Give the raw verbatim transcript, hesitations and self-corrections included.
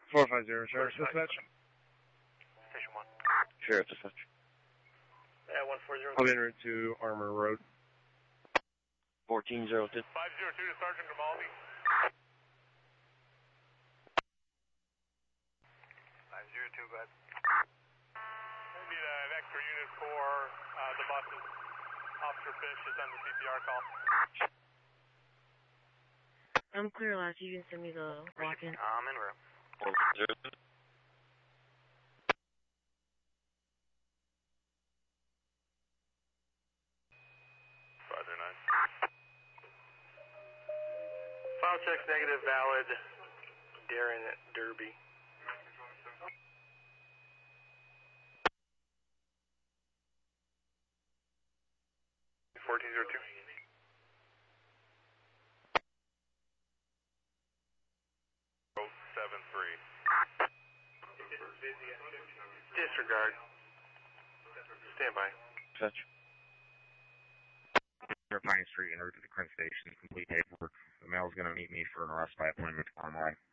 four five zero, Sheriff Dispatch. Station one. Sheriff Dispatch. Yeah, one four zero. I'm en route to Armour Road. fourteen zero two. five zero two to Sergeant Grimaldi. five zero two, go ahead. I need uh, an extra unit for uh, the buses. Officer Fish is on the C P R call. I'm clear, last. You can send me the walk-in. I'm in room. four zero two. five zero nine. File check negative, valid. Darren Derby. fourteen zero two. seven three. Disregard. Stand by. Dispatch. Pine Street en route to the Crent Station. Complete paperwork. The mail's going to meet me for an arrest by appointment tomorrow morning.